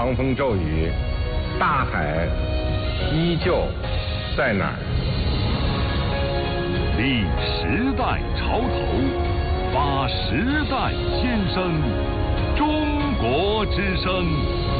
狂风骤雨，大海依旧在哪儿？ 立时代潮头，发时代先声，中国之声。